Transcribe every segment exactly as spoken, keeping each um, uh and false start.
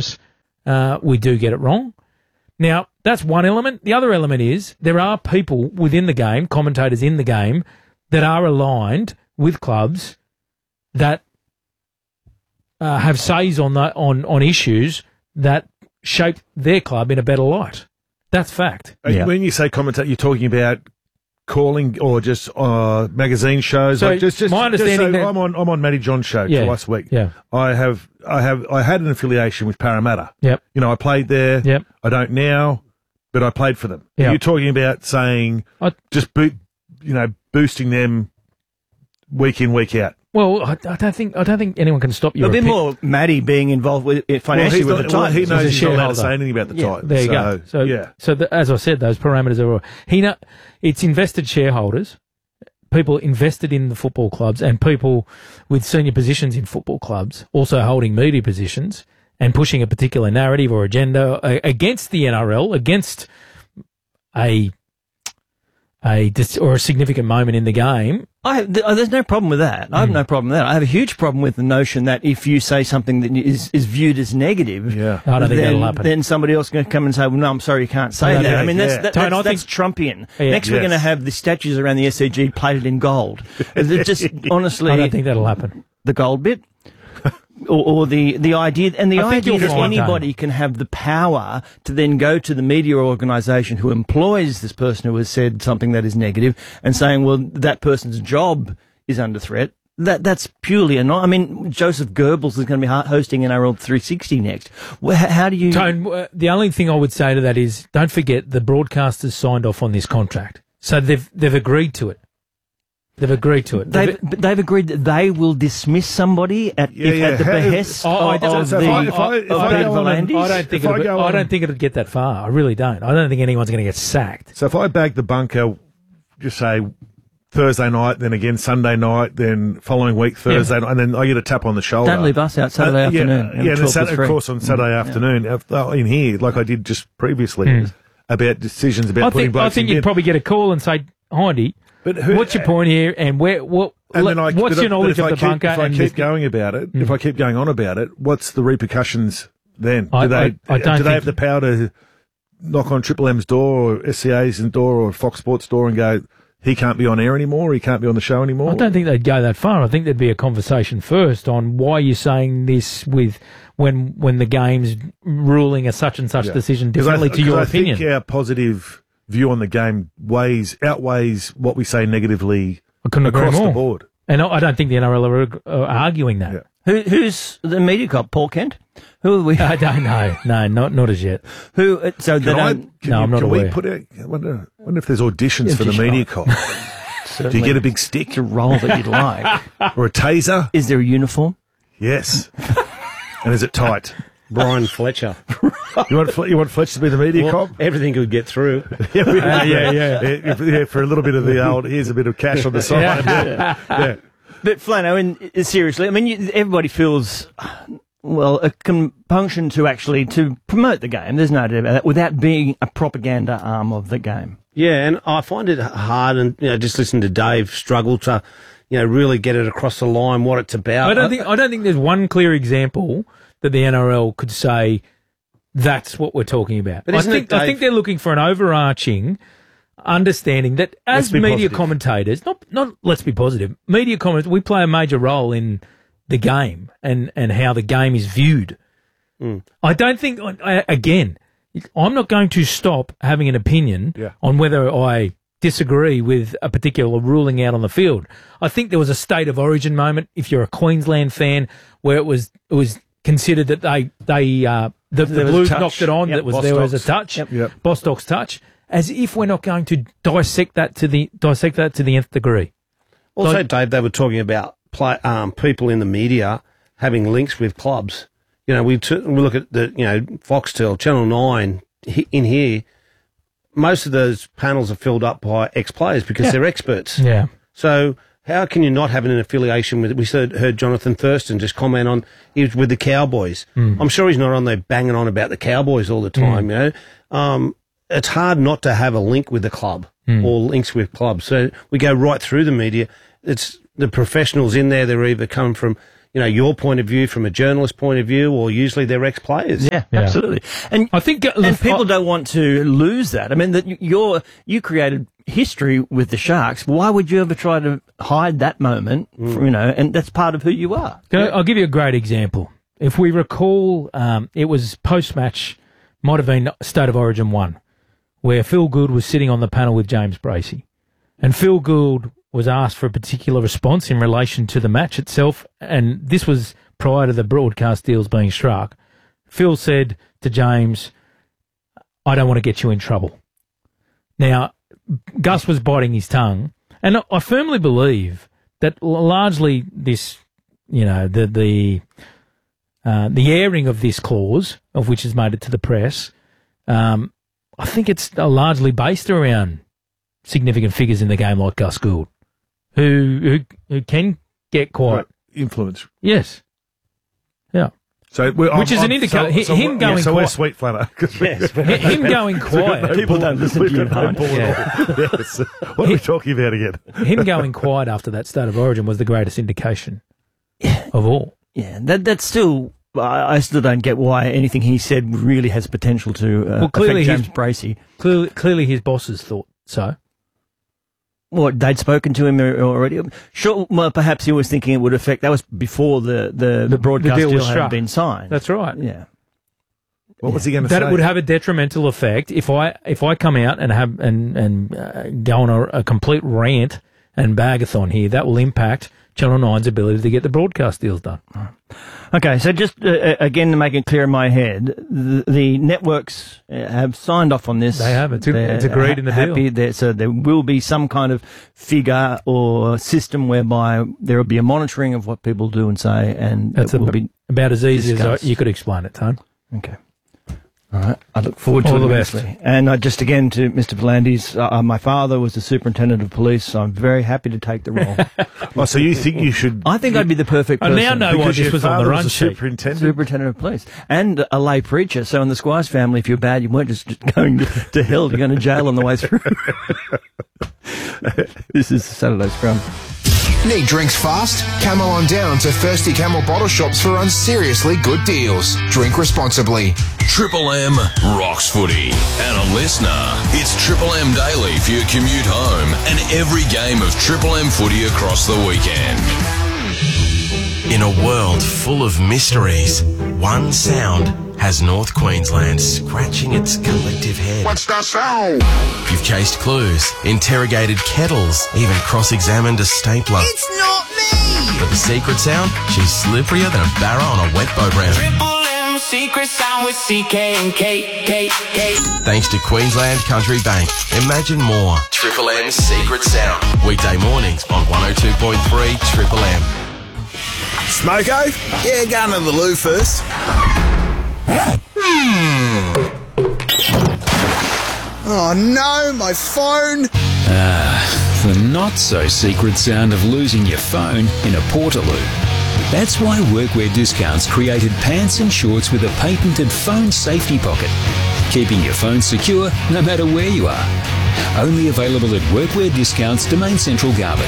sometimes uh, we do get it wrong. Now, that's one element. The other element is there are people within the game, commentators in the game, that are aligned with clubs that uh, have says on, the, on on issues that shape their club in a better light. That's fact. Yeah. When you say commentator, you're talking about calling or just uh, magazine shows. So like just, just, my understanding just so that I'm on I'm on Matty John's show yeah, last week. Yeah. I have I have I had an affiliation with Parramatta. Yep. You know, I played there. Yep. I don't now, but I played for them. Yep. You're talking about saying I, just boot, you know, boosting them week in, week out. Well, I, I don't think I don't think anyone can stop you. A bit more Matty being involved with it financially well, with not, the well, Titans. he knows He's a he's not allowed to shareholder. say anything about the Yeah, Titans. there you so, go. So yeah. So the, as I said, those parameters are all. He know, it's invested shareholders, people invested in the football clubs, and people with senior positions in football clubs also holding media positions and pushing a particular narrative or agenda uh, against the N R L, against a a dis- or a significant moment in the game. I have, th- there's no problem with that. I have Mm. no problem with that. I have a huge problem with the notion that if you say something that is, is viewed as negative, Yeah. I don't think then, that'll happen. then somebody else can come and say, well, no, I'm sorry, you can't say Yeah, that. yeah, I mean, that's, yeah. that, Tone, that's, I that's Trumpian. Yeah. Next, we're Yes. going to have the statues around the S C G plated in gold. It's just, honestly, I don't think that'll happen. the gold bit. Or, or the, the idea, and the I think idea you'll that find, anybody Tony. can have the power to then go to the media organisation who employs this person who has said something that is negative and saying, well, that person's job is under threat. That that's purely a I mean, Joseph Goebbels is going to be ho- hosting N R L three sixty next. Well, h- how do you? Tone, uh, the only thing I would say to that is don't forget the broadcasters signed off on this contract, so they've they've agreed to it. They've agreed to it. They've, but they've agreed that they will dismiss somebody at, Yeah, if, yeah. at the How- behest Oh, I of, don't- of so the if I- if I- of if I David go on and- Volandis. I don't think If I it'll, go I on- don't think it'll get that far. I really don't. I don't think anyone's going to get sacked. So if I bag the bunker, just say Thursday night, then again Sunday night, then following week Thursday night, and then I get a tap on the shoulder. Don't leave us out Saturday Uh, yeah, afternoon. Yeah, and then twelve Saturday, to of three. course, on Saturday afternoon uh, in here, like I did just previously, Mm. about decisions about I putting think I blokes think in you'd bed. probably get a call and say, "Hindy, But who- what's your point here? And where what? And le- then I, what's but your if- knowledge but of if the I keep, bunker?" If I and keep the- going about it, if I keep going on about it, what's the repercussions then? Do I- they, I- I don't do they think- have the power to knock on Triple M's door or S C A's door or Fox Sports door and go, he can't be on air anymore, he can't be on the show anymore? I don't think they'd go that far. I think there'd be a conversation first on why you're saying this with when when the game's ruling a such and such Yeah. decision 'Cause I- differently to your I opinion. think our positive view on the game weighs outweighs what we say negatively I couldn't agree across more. the board. And I I don't think the N R L are, are arguing that. Yeah. Who, who's the media cop? Paul Kent? Who are we? I don't know. No, not not as yet. Who? uh, So they Can, I, don't. can, No, you- I'm not can we aware. put out, I wonder, I wonder if there's auditions for the Audition. media cop. Do you get a big stick a role that you'd like? or a taser? Is there a uniform? Yes. And is it tight? Brian Fletcher. You want Fle- you want Fletcher to be the media Well, cop? everything could get through. Yeah, we- yeah, yeah, yeah, yeah. For a little bit of the old, here's a bit of cash on the side. Yeah, yeah. But Flano, and seriously, I mean, you, everybody feels well a compunction to actually to promote the game. There's no doubt about that, without being a propaganda arm of the game. Yeah, and I find it hard, and you know, just listen to Dave struggle to, you know, really get it across the line what it's about. I don't think I don't think there's one clear example that the N R L could say that's what we're talking about. But I isn't it, think I Dave- think they're looking for an overarching understanding that Let's as be media positive. commentators, not not let's be positive, media commentators, we play a major role in the game and, and how the game is viewed. Mm. I don't think I, again, I'm not going to stop having an opinion Yeah. on whether I disagree with a particular ruling out on the field. I think there was a state of origin moment, if you're a Queensland fan, where it was it was considered that they they uh, the, the There was a Blues touch. knocked it on. Yep, that was there was a Bostock's. touch, Yep. Yep. Bostock's touch, as if we're not going to dissect that to the dissect that to the nth degree. Also, Like- Dave, they were talking about play, um, people in the media having links with clubs. You know, we, t- we look at the, you know, Foxtel, Channel nine he- in here. Most of those panels are filled up by ex-players because Yeah. they're experts. Yeah. So how can you not have an affiliation with it? We heard, heard Jonathan Thurston just comment on he was with the Cowboys. Mm. I'm sure he's not on there banging on about the Cowboys all the time, you know. Um, it's hard not to have a link with the club Mm. or links with clubs. So we go right through the media. It's the professionals in there. They're either coming from, you know, your point of view from a journalist point of view, or usually they're ex-players. Yeah, Yeah. absolutely. And I think, uh, and the- people don't want to lose that. I mean, that you're you created history with the Sharks. Why would you ever try to hide that moment? You know, and that's part of who you are. Can I- I'll give you a great example. If we recall, um, it was post-match, might have been State of Origin one, where Phil Gould was sitting on the panel with James Bracey. And Phil Gould was asked for a particular response in relation to the match itself, and this was prior to the broadcast deals being struck. Phil said to James, I don't want to get you in trouble. Now, Gus was biting his tongue, and I firmly believe that largely this, you know, the the uh, the airing of this clause, of which has made it to the press, um, I think it's uh, largely based around significant figures in the game like Gus Gould, who who, who can get quite Right. Influence. yes, yeah. So we're, Which is an indicator- hi- him yeah, going So we're quiet. sweet flanner. Yes. H- him going quiet, People don't listen to you, Hunt. Yes. What are we talking about again? him going quiet after that State of Origin was the greatest indication of all. Yeah, that that's still. I, I still don't get why anything he said really has potential to uh, Well, clearly affect James he's- Bracey. Clearly, clearly his bosses thought so. What, they'd spoken to him already? Sure, well, perhaps he was thinking it would affect. That was before the the, the broadcast deal deal, was had struck. been signed. That's right. Yeah. What was he going to That say? it would have a detrimental effect if I if I come out and have and and uh, go on a, a complete rant and bagathon here. That will impact Channel nine's ability to get the broadcast deals done. Okay, so just uh, again to make it clear in my head, the, the networks uh, have signed off on this. They have. It's- They're it's agreed in the deal. happy. There, so there will be some kind of figure or system whereby there will be a monitoring of what people do and say, and That's it will ab- be about as easy discussed. as I, you could explain it, Tone. okay. All right. I look forward to All it the best. immensely. And uh, just again to Mister Volandis, uh, uh, my father was the superintendent of police, so I'm very happy to take the role. Oh, so you think you should? I think I'd be the perfect I person. now know why because this your was on the father run was a sheet. superintendent. Superintendent of police and a lay preacher. So in the Squires family, if you're bad, you weren't just going to, to hell. You're going to jail on the way through. This is Saturday Scrum. Need drinks fast? Camel on down to Thirsty Camel bottle shops for unseriously good deals. Drink responsibly. Triple M rocks footy. And a listener, it's Triple M Daily for your commute home and every game of Triple M footy across the weekend. In a world full of mysteries, one sound has North Queensland scratching its collective head. What's that sound? You've chased clues, interrogated kettles, even cross-examined a stapler. It's not me! But the secret sound? She's slipperier than a barra on a wet boat round. Triple M secret sound with C K and K, K, K. Thanks to Queensland Country Bank. Imagine more. Triple M's Secret Sound. Weekday mornings on one oh two point three Triple M. Smoko? Yeah, go into the loo first. Hmm. Oh no, my phone! The not-so-secret sound of losing your phone in a Portaloo. That's why Workwear Discounts created pants and shorts with a patented phone safety pocket, keeping your phone secure no matter where you are. Only available at Workwear Discounts, Domain Central, Garbutt.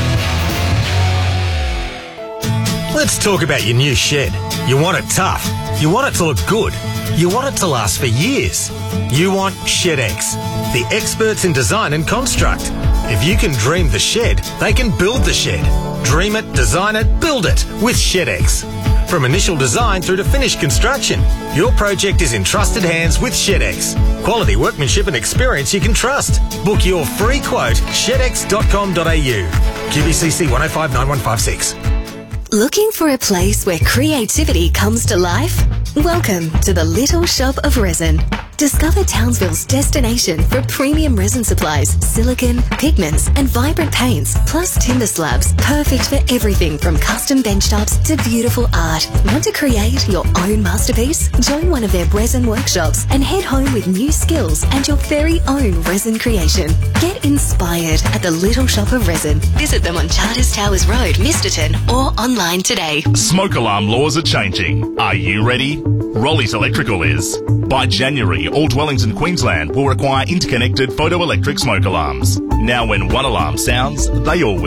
Let's talk about your new shed. You want it tough. You want it to look good. You want it to last for years. You want ShedX, the experts in design and construct. If you can dream the shed, they can build the shed. Dream it, design it, build it with ShedX. From initial design through to finished construction, your project is in trusted hands with ShedX. Quality workmanship and experience you can trust. Book your free quote, shedx dot com dot a u. Q B C C one oh five nine one five six. Looking for a place where creativity comes to life? Welcome to the Little Shop of Resin. Discover Townsville's destination for premium resin supplies, silicone, pigments, and vibrant paints, plus timber slabs, perfect for everything from custom benchtops to beautiful art. Want to create your own masterpiece? Join one of their resin workshops and head home with new skills and your very own resin creation. Get inspired at the Little Shop of Resin. Visit them on Charters Towers Road, Misterton, or online today. Smoke alarm laws are changing. Are you ready? Rollies Electrical is. By January, all dwellings in Queensland will require interconnected photoelectric smoke alarms. Now when one alarm sounds, they all will.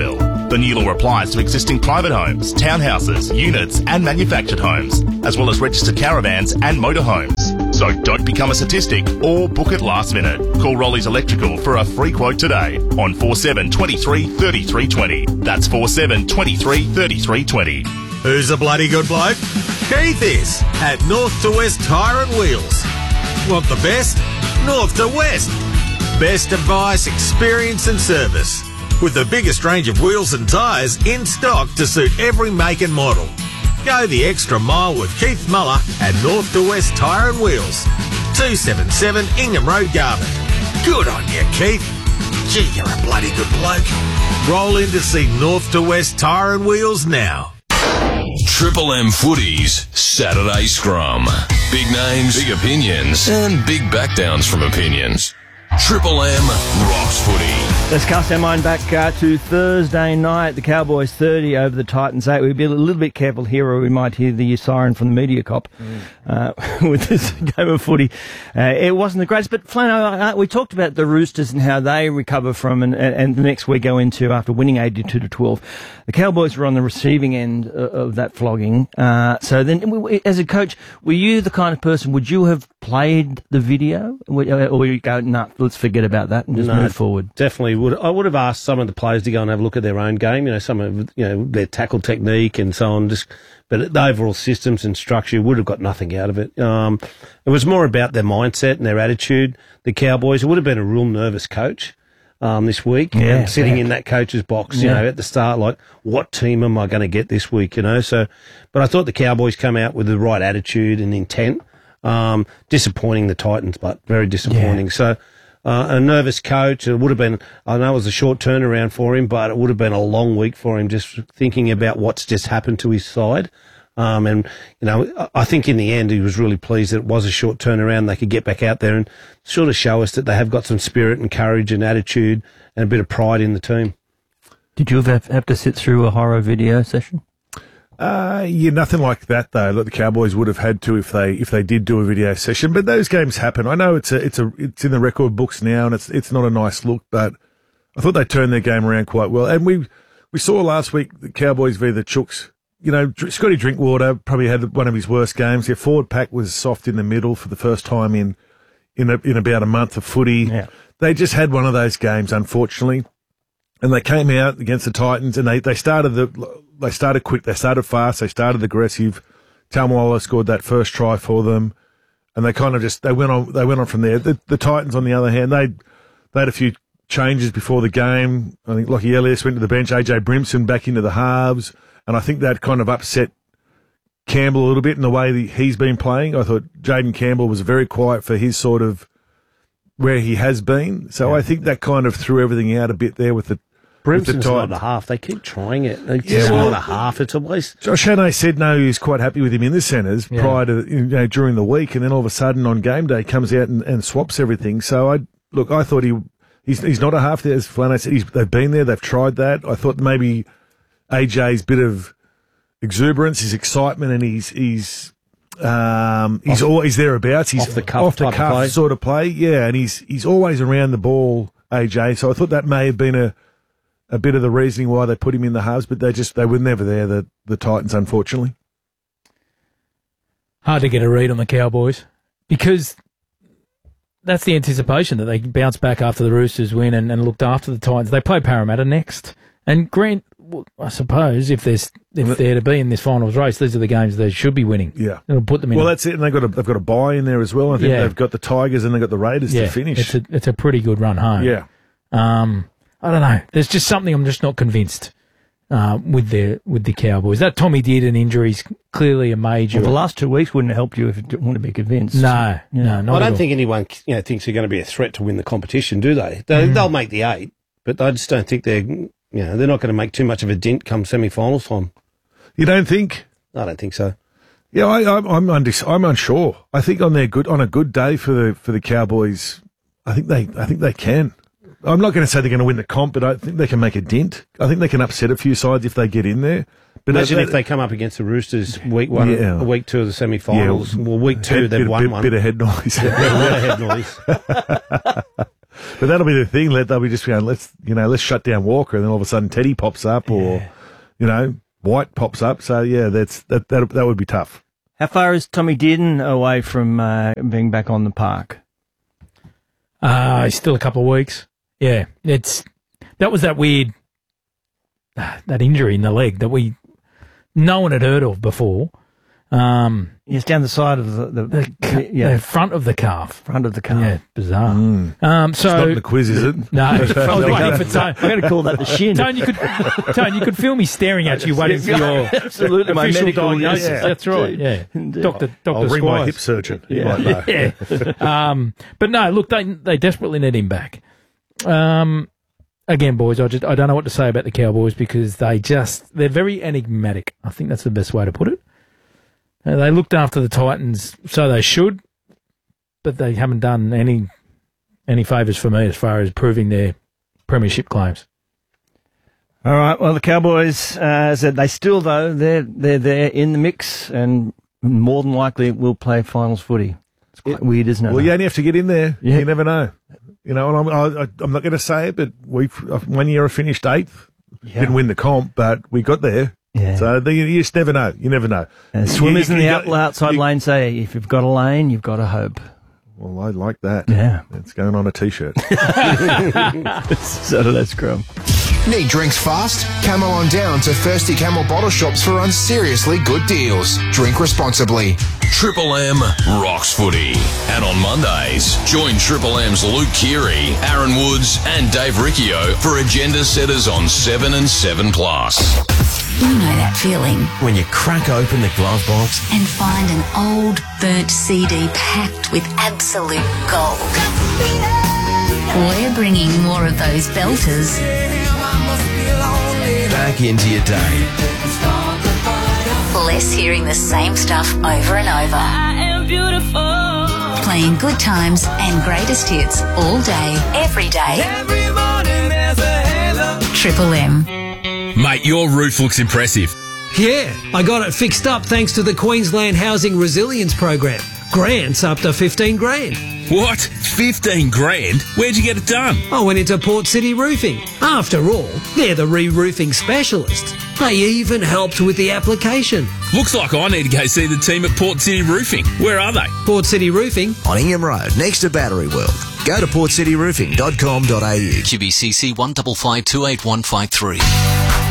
The new law applies to existing private homes, townhouses, units and manufactured homes, as well as registered caravans and motorhomes. So don't become a statistic or book it last minute. Call Rollies Electrical for a free quote today on four seven two three, three three two zero. That's four seven two three, three three two zero. Who's a bloody good bloke? Keith is at North to West Tyre and Wheels. Want the best? North to West. Best advice, experience and service. With the biggest range of wheels and tyres in stock to suit every make and model. Go the extra mile with Keith Muller at North to West Tyre and Wheels. two seventy-seven Ingham Road, Garvin. Good on you, Keith. Gee, you're a bloody good bloke. Roll in to see North to West Tyre and Wheels now. Triple M Footy's Saturday Scrum. Big names, big opinions, and big backdowns from opinions. Triple M rocks footy. Let's cast our mind back uh, to Thursday night. The Cowboys thirty over the Titans eight. We'd be a little bit careful here or we might hear the siren from the media cop mm. uh, with this game of footy. Uh, it wasn't the greatest, but Flano, uh, we talked about the Roosters and how they recover from and, and the next week go into after winning eighty-two to twelve. The Cowboys were on the receiving end of, of that flogging. Uh, so then, as a coach, were you the kind of person, would you have played the video? Or would you go, nah, let's forget about that and just no, move forward? Definitely would. I would have asked some of the players to go and have a look at their own game, you know, some of you know their tackle technique and so on. Just, but the overall systems and structure would have got nothing out of it. Um, it was more about their mindset and their attitude. The Cowboys, it would have been a real nervous coach um, this week, yeah, and sitting yeah. in that coach's box, you yeah. know, at the start, like, what team am I going to get this week, you know? So, but I thought the Cowboys come out with the right attitude and intent. Um, disappointing the Titans, but very disappointing. Yeah. So, uh, a nervous coach. It would have been, I know it was a short turnaround for him, but it would have been a long week for him just thinking about what's just happened to his side. Um, and, you know, I think in the end he was really pleased that it was a short turnaround. They could get back out there and sort of show us that they have got some spirit and courage and attitude and a bit of pride in the team. Did you have, have to sit through a horror video session? Uh, yeah, nothing like that though. Like the Cowboys would have had to if they if they did do a video session. But those games happen. I know it's a it's a it's in the record books now, and it's it's not a nice look. But I thought they turned their game around quite well. And we we saw last week the Cowboys v the Chooks. You know, Scotty Drinkwater probably had one of his worst games. Their forward pack was soft in the middle for the first time in in a, in about a month of footy. Yeah. They just had one of those games, unfortunately. And they came out against the Titans, and they, they started the they started quick, they started fast, they started aggressive. Talmawala scored that first try for them, and they kind of just they went on they went on from there. The, the Titans, on the other hand, they they had a few changes before the game. I think Lockie Elliott went to the bench, A J Brimson back into the halves, and I think that kind of upset Campbell a little bit in the way that he's been playing. I thought Jaden Campbell was very quiet for his sort of where he has been, so yeah. I think that kind of threw everything out a bit there with the. Brimson's not a half. They keep trying it. It's yeah, well, not a half. It's always. Josh Hannay said no, he's quite happy with him in the centres yeah. prior to you know during the week, and then all of a sudden on game day comes out and, and swaps everything. So I look, I thought he he's he's not a half there. As Flano said, he's, they've been there, they've tried that. I thought maybe A J's bit of exuberance, his excitement, and he's he's um he's off, always thereabouts. He's off the cuff, off the cuff of sort of play, yeah, and he's he's always around the ball, A J. So I thought that may have been a. A bit of the reasoning why they put him in the halves, but they just they were never there. The the Titans, unfortunately, hard to get a read on the Cowboys because that's the anticipation that they bounce back after the Roosters win and, and looked after the Titans. They play Parramatta next, and Grant. Well, I suppose if there's if they're to be in this finals race, these are the games they should be winning. Yeah, it'll put them in. Well, that's it, and they've got a, they've got a bye in there as well. I think yeah. they've got the Tigers and they've got the Raiders yeah, to finish. It's a it's a pretty good run home. Yeah. Um. I don't know. There's just something I'm just not convinced uh, with the with the Cowboys. That Tommy did and injuries clearly a major. Well, the last two weeks wouldn't have helped you if you didn't want to be convinced. No, yeah. no, not I don't at all. think anyone you know thinks they're going to be a threat to win the competition, do they? they mm. They'll make the eight, but I just don't think they're you know they're not going to make too much of a dent come semi-finals time. You don't think? I don't think so. Yeah, I, I'm I'm, undis- I'm unsure. I think on their good on a good day for the for the Cowboys, I think they I think they can. I'm not going to say they're going to win the comp, but I think they can make a dent. I think they can upset a few sides if they get in there. But imagine that, if they come up against the Roosters week one, yeah. week two of the semi-finals. Yeah. Well, week two head, they've bit, won bit, one. Bit of head noise. Yeah, a lot of head noise. But that'll be the thing. Let they'll be just going, let's you know, let's shut down Walker, and then all of a sudden Teddy pops up, or Yeah. you know, White pops up. So yeah, that's that that that would be tough. How far is Tommy Dearden away from uh, being back on the park? Uh, it's still a couple of weeks. Yeah, it's that was that weird uh, that injury in the leg that we no one had heard of before. Um, Yes, down the side of the, the, the, ca- yeah, the front of the calf. front of the calf. Yeah, bizarre. Mm. Um, so It's not in the quiz, is it? No, I was the waiting calf. for Tone. I'm going to call that the shin. Tone, you could, Tone, you could feel me staring at you, waiting for your Absolutely, my official medical- diagnosis. yeah. That's right. Yeah, Indeed. Doctor Doctor I'll ring my Squires. hip surgeon. He Yeah. might know. Yeah. um, but no, look, they they desperately need him back. Um, again, boys, I just I don't know what to say about the Cowboys because they just they're very enigmatic. I think that's the best way to put it. Uh, they looked after the Titans, so they should, but they haven't done any any favours for me as far as proving their premiership claims. All right. Well, the Cowboys uh, said they still though they're they're there in the mix and more than likely will play finals footy. It's quite weird, isn't it? Well, you only have to get in there. Yeah. You never know. You know, and I'm, I, I- I'm not going to say it, but we one year I finished eighth. Yeah. Didn't win the comp, but we got there. Yeah. So the, you just never know. You never know. Uh, You- swimmers you- in the you out, got- outside you- lane say, if you've got a lane, you've got a hope. Well, I like that. Yeah. It's going on a T-shirt. Saturday Scrum. Need drinks fast? Camel on down to Thirsty Camel bottle shops for unseriously good deals. Drink responsibly. Triple M rocks footy. And on Mondays, join Triple M's Luke Keary, Aaron Woods and Dave Riccio for agenda setters on seven and seven plus. You know that feeling. When you crack open the glove box And find an old, burnt C D packed with absolute gold. We're bringing more of those belters. back into your day. Less hearing the same stuff over and over. I am beautiful. Playing good times and greatest hits all day, every day. Every morning there's a halo. Triple M. Mate, your roof looks impressive. Yeah, I got it fixed up thanks to the Queensland Housing Resilience Program. Grants up to fifteen grand. What? fifteen grand? Where'd you get it done? I went into Port City Roofing. After all, they're the re-roofing specialists. They even helped with the application. Looks like I need to go see the team at Port City Roofing. Where are they? Port City Roofing. On Ingham Road, next to Battery World. Go to port city roofing dot com dot a u. Q B C C one five five two eight one five three.